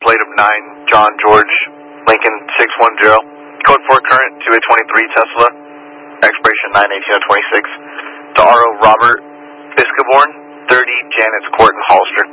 plate of 9, John George, Lincoln 610. Code 4 current to a 23 Tesla, expiration 9/18/26. To RO Robert Biscaborn, 30 Janet's Court in Hollister.